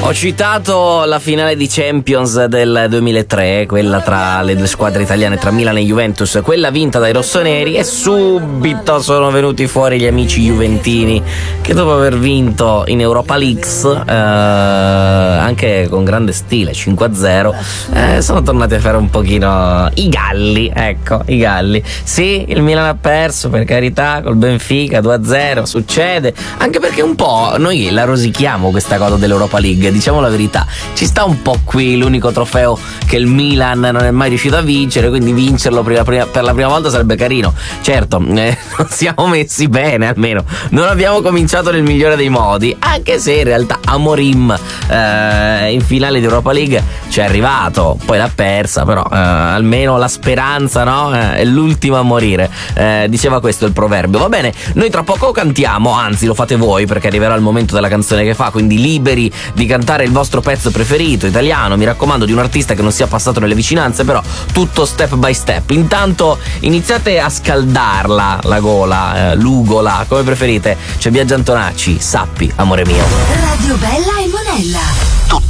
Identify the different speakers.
Speaker 1: Ho citato la finale di Champions del 2003, quella tra le due squadre italiane, tra Milan e Juventus, quella vinta dai rossoneri, e subito sono venuti fuori gli amici juventini che dopo aver vinto in Europa League, anche con grande stile, 5-0, sono tornati a fare un pochino i galli, ecco, i galli. Sì, il Milan ha perso, per carità, col Benfica 2-0, succede, anche perché un po' noi la rosichiamo questa cosa dell'Europa League, diciamo la verità, ci sta un po' qui l'unico trofeo che il Milan non è mai riuscito a vincere, quindi vincerlo per la prima volta sarebbe carino. Certo, non siamo messi bene, almeno non abbiamo cominciato nel migliore dei modi, anche se in realtà Amorim in finale di Europa League ci è arrivato, poi l'ha persa, però almeno la speranza, no? È l'ultima a morire, diceva questo il proverbio. Va bene, noi tra poco cantiamo, anzi lo fate voi perché arriverà il momento della canzone che fa, quindi liberi di cantare il vostro pezzo preferito italiano, mi raccomando, di un artista che non sia passato nelle vicinanze, però tutto step by step. Intanto iniziate a scaldarla la gola, l'ugola, come preferite. C'è Biagio Antonacci, Sappi, amore mio.
Speaker 2: Radio Bella e Monella.